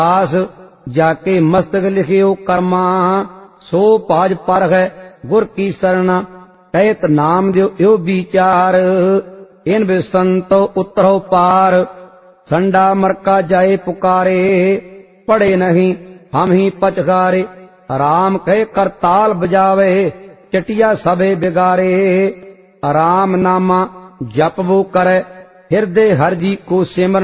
आस जाके मस्तक लिखियो कर्मा, सो पाज पर है गुर की शरण, कहत नाम दियो यो विचार, इन बिसंतो उतरो पार, संडा मरका जाए पुकारे, पड़े नहीं हम ही पचगारे, राम कहे करताल बजावे, चटिया सबे बिगारे, राम नामा जप वो करे, हृदय हर जी को सिमरन,